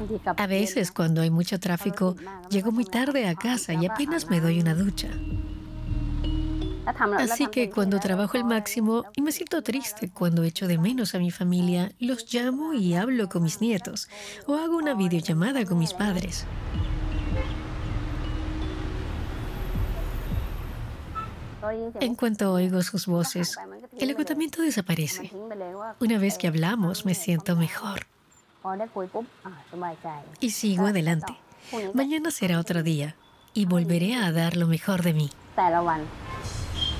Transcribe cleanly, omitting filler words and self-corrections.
A veces, cuando hay mucho tráfico, llego muy tarde a casa y apenas me doy una ducha. Así que cuando trabajo el máximo y me siento triste cuando echo de menos a mi familia, los llamo y hablo con mis nietos o hago una videollamada con mis padres. En cuanto oigo sus voces, el agotamiento desaparece. Una vez que hablamos, me siento mejor y sigo adelante. Mañana será otro día y volveré a dar lo mejor de mí.